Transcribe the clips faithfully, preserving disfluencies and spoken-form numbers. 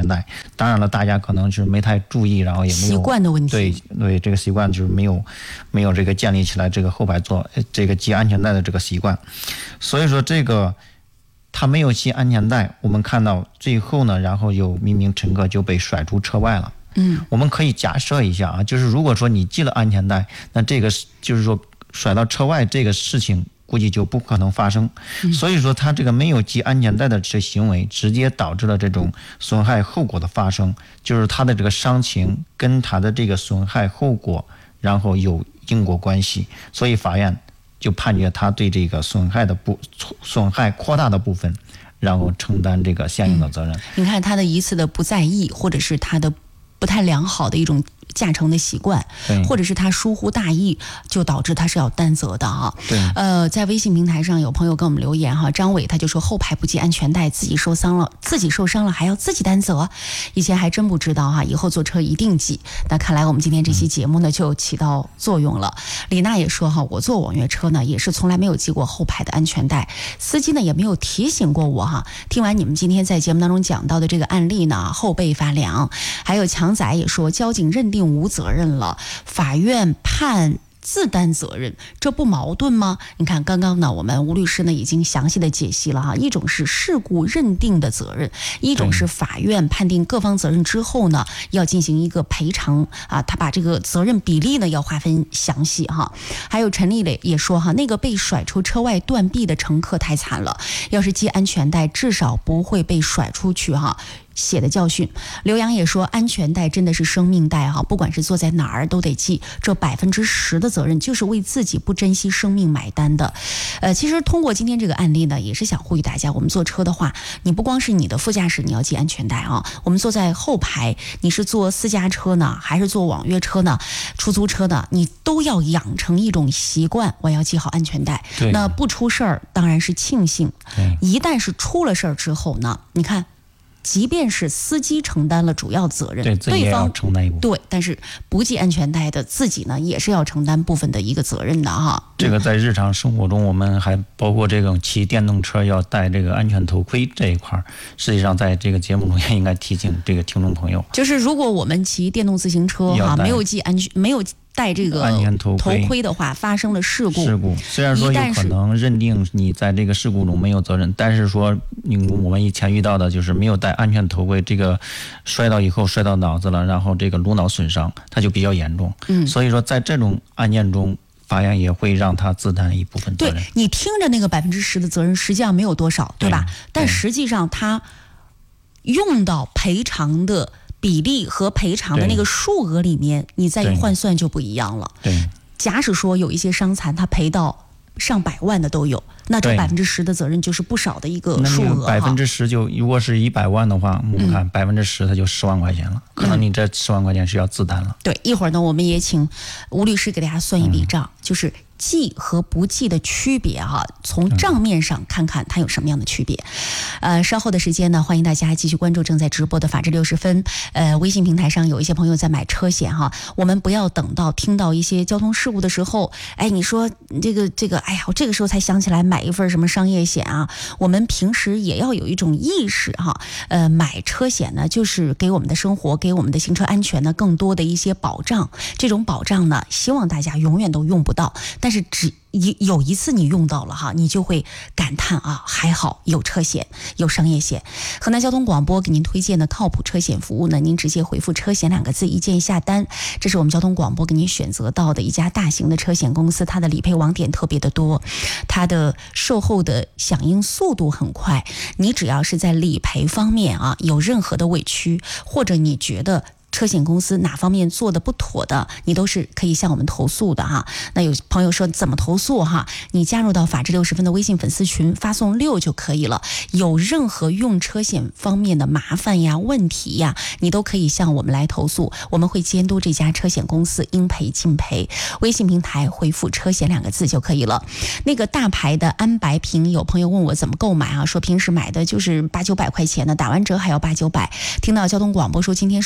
全带。当然了，大家可能是没太注意，然后也没有习惯的问题。 对对，这个习惯就是没有没有这个建立起来这个后排座这个系安全带的这个习惯，所以说这个他没有系安全带，我们看到最后呢，然后有一名乘客就被甩出车外了。 嗯， 我们可以假设一下啊，就是如果说你系了安全带，那这个就是说甩到车外这个事情估计就不可能发生。嗯、所以说他这个没有系安全带的这行为，直接导致了这种损害后果的发生，就是他的这个伤情跟他的这个损害后果，然后有因果关系，所以法院就判决他对这个损害的不损害扩大的部分，然后承担这个相应的责任。嗯、 你看他的一次的不在意，或者是他的不太良好的一种驾乘的习惯，或者是他疏忽大意，就导致他是要担责的哈。 对， 呃，在微信平台上有朋友跟我们留言哈，张伟他就说后排不系安全带，自己受伤了，自己受伤了还要自己担责，以前还真不知道哈，以后坐车一定系。那看来我们今天这期节目呢就起到作用了。李娜也说哈，我坐网约车呢也是从来没有系过后排的安全带，司机呢也没有提醒过我哈。听完你们今天在节目当中讲到的这个案例呢，后背发凉。还有强仔也说，交警认定无责任了，法院判自担责任，这不矛盾吗？你看刚刚呢我们吴律师呢已经详细的解析了哈，一种是事故认定的责任，一种是法院判定各方责任之后呢要进行一个赔偿啊，他把这个责任比例呢要划分详细哈。还有陈丽蕾也说哈，那个被甩出车外断臂的乘客太惨了，要是系安全带至少不会被甩出去哈，血的教训。刘洋也说，安全带真的是生命带哈，不管是坐在哪儿都得系，这百分之十的责任就是为自己不珍惜生命买单的。呃，其实通过今天这个案例呢，也是想呼吁大家，我们坐车的话，你不光是你的副驾驶你要系安全带啊，我们坐在后排，你是坐私家车呢，还是坐网约车呢，出租车呢，你都要养成一种习惯，我要系好安全带。那不出事儿当然是庆幸，一旦是出了事儿之后呢，你看。即便是司机承担了主要责任， 对，自己也要承担一部分。 对，但是不系安全带的自己呢，也是要承担部分的一个责任的哈。 这个在日常生活中，我们还包括这种骑电动车要戴这个安全头盔这一块，实际上在这个节目中也应该提醒这个听众朋友， 就是如果我们骑电动自行车哈，没有系安全，没有戴这个安全头盔头盔的话，发生了事故， 事故虽然说有可能认定你在这个事故中没有责任，但是说我们以前遇到的就是没有戴安全头盔，这个摔到以后摔到脑子了，然后这个颅脑损伤，它就比较严重。嗯，所以说在这种案件中，法院也会让他自担一部分责任。 对，你听着那个百分之十的责任，实际上没有多少，对吧？对，但实际上他用到赔偿的比例和赔偿的那个数额里面，你再一换算就不一样了。 对， 假使说有一些伤残，他赔到上百万的都有，那这百分之十的责任就是不少的一个数额。 百分之十就如果是一百万的话，我们看百分之十，它就十万块钱了、嗯，可能你这十万块钱是要自担了。 对，一会儿呢，我们也请吴律师给大家算一笔账，嗯、就是记和不记的区别哈、啊，从账面上看看它有什么样的区别。呃，稍后的时间呢，欢迎大家继续关注正在直播的法治六十分。呃，微信平台上有一些朋友在买车险哈，我们不要等到听到一些交通事故的时候，哎，你说这个这个，哎呀，我这个时候才想起来买一份什么商业险啊。我们平时也要有一种意识哈，呃，买车险呢，就是给我们的生活、给我们的行车安全呢更多的一些保障。这种保障呢，希望大家永远都用不到。但是只有一次你用到了哈，你就会感叹啊，还好有车险，有商业险。河南交通广播给您推荐的靠谱车险服务呢，您直接回复车险两个字一键下单。这是我们交通广播给您选择到的一家大型的车险公司，它的理赔网点特别的多，它的售后的响应速度很快。你只要是在理赔方面啊有任何的委屈，或者你觉得车险公司哪方面做的不妥的，你都是可以向我们投诉的哈。那有朋友说怎么投诉哈？你加入到法治六十分的微信粉丝群，发送六就可以了。有任何用车险方面的麻烦呀、问题呀，你都可以向我们来投诉，我们会监督这家车险公司应赔尽赔。微信平台回复车险两个字就可以了。那个大牌的安白屏，有朋友问我怎么购买啊？说平时买的就是八九百块钱的，打完折还要八九百。听到交通广播说今天是五九九。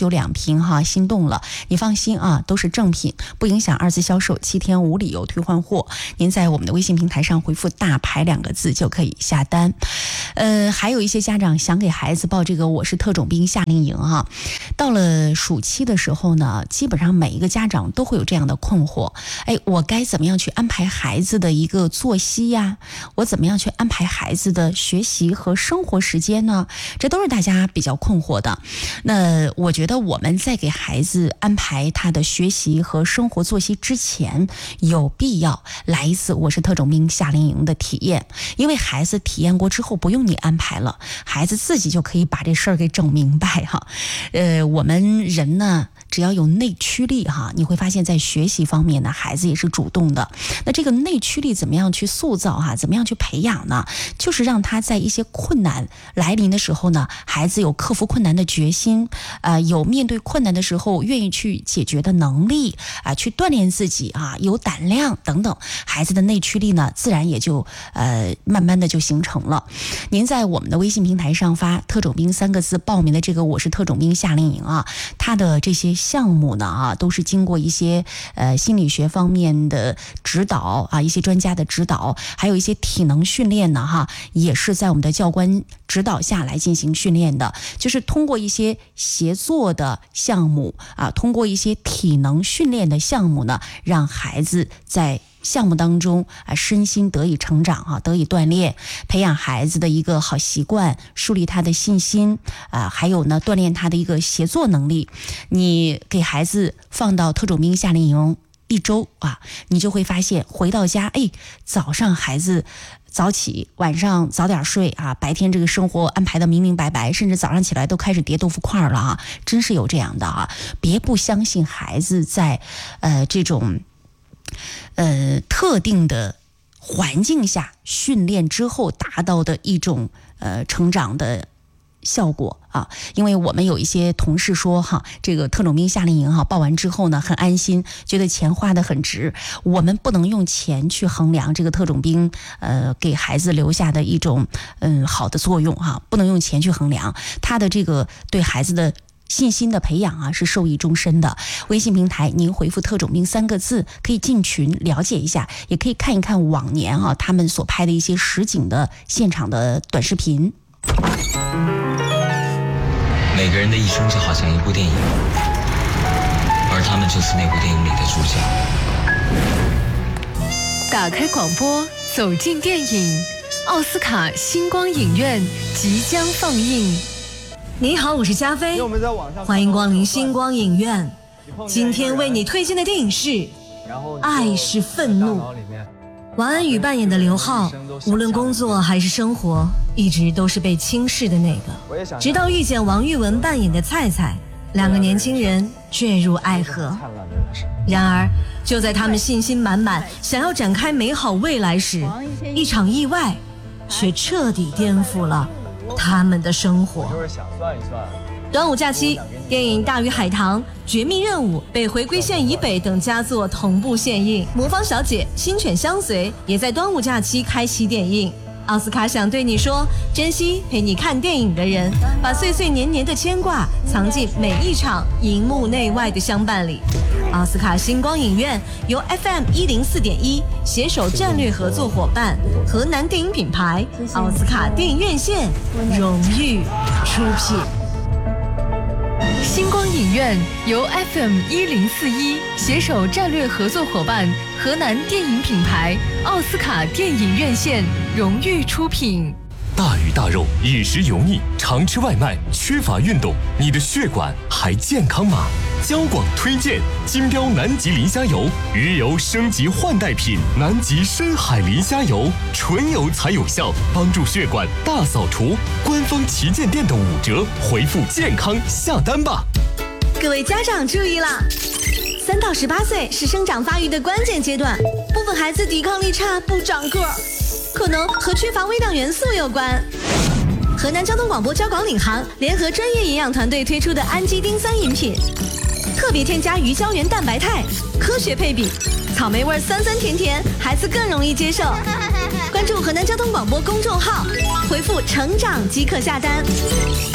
酒两瓶哈，心动了，你放心啊，都是正品，不影响二次销售，七天无理由退换货。您在我们的微信平台上回复大牌两个字就可以下单。呃，还有一些家长想给孩子报这个我是特种兵夏令营哈，到了暑期的时候呢，基本上每一个家长都会有这样的困惑，哎，我该怎么样去安排孩子的一个作息呀？我怎么样去安排孩子的学习和生活时间呢？这都是大家比较困惑的。那我觉得我们在给孩子安排他的学习和生活作息之前，有必要来一次我是特种兵夏令营的体验，因为孩子体验过之后不用你安排了，孩子自己就可以把这事儿给整明白哈。呃，我们人呢，只要有内驱力哈，你会发现在学习方面呢，孩子也是主动的。那这个内驱力怎么样去塑造哈？怎么样去培养呢？就是让他在一些困难来临的时候呢，孩子有克服困难的决心，呃，有面对困难的时候愿意去解决的能力啊、呃，去锻炼自己啊，有胆量等等，孩子的内驱力呢，自然也就呃慢慢的就形成了。您在我们的微信平台上发特种兵三个字报名的这个我是特种兵夏令营啊，它的这些项目呢啊，都是经过一些呃心理学方面的指导啊，一些专家的指导，还有一些体能训练呢哈，也是在我们的教官指导下来进行训练的，就是通过一些协作的项目啊，通过一些体能训练的项目呢，让孩子在项目当中啊，身心得以成长啊，得以锻炼，培养孩子的一个好习惯，树立他的信心啊，还有呢，锻炼他的一个协作能力。你给孩子放到特种兵夏令营一周啊，你就会发现回到家，哎，早上孩子早起，晚上早点睡啊，白天这个生活安排的明明白白，甚至早上起来都开始叠豆腐块了啊，真是有这样的啊！别不相信孩子在呃这种呃特定的环境下训练之后达到的一种呃成长的效果啊，因为我们有一些同事说哈，这个特种兵夏令营哈报完之后呢，很安心，觉得钱花得很值。我们不能用钱去衡量这个特种兵呃给孩子留下的一种嗯好的作用哈，不能用钱去衡量他的这个对孩子的信心的培养啊，是受益终身的。微信平台您回复特种兵三个字可以进群了解一下，也可以看一看往年啊他们所拍的一些实景的现场的短视频。 每个人的一生就好像一部电影，而他们就是那部电影里的主角。 打开广播，走进电影，奥斯卡星光影院即将放映。 你好，我是加菲，欢迎光临星光影院。今天为你推荐的电影是《爱是愤怒》。王安宇扮演的刘浩，无论工作还是生活，一直都是被轻视的那个。直到遇见王玉雯扮演的菜菜，两个年轻人坠入爱河。然而，就在他们信心满满，想要展开美好未来时，一场意外却彻底颠覆了他们的生活。端午假期，电影《大鱼海棠》《绝密任务》《北回归线以北》等佳作同步献映，《魔方小姐》《新犬相随》也在端午假期开启点映。奥斯卡想对你说，珍惜陪你看电影的人，把岁岁年年的牵挂藏进每一场荧幕内外的相伴里。奥斯卡星光影院由 F M 一零四点一携手战略合作伙伴河南电影品牌奥斯卡电影院线荣誉出品。 星光影院由 F M 一零四一携手战略合作伙伴河南电影品牌奥斯卡电影院线荣誉出品。 大鱼大肉，饮食油腻，常吃外卖，缺乏运动，你的血管还健康吗？交广推荐金标南极磷虾油，鱼油升级换代品，南极深海磷虾油，纯油才有效，帮助血管大扫除。官方旗舰店的五折，回复健康下单吧。 各位家长注意啦！三到十八岁是生长发育的关键阶段，部分孩子抵抗力差，不长个儿，可能和缺乏微量元素有关。河南交通广播交广领航联合专业营养团队推出的氨基丁三饮品，特别添加鱼胶原蛋白肽，科学配比，草莓味酸酸甜甜，孩子更容易接受。关注河南交通广播公众号，回复成长即可下单。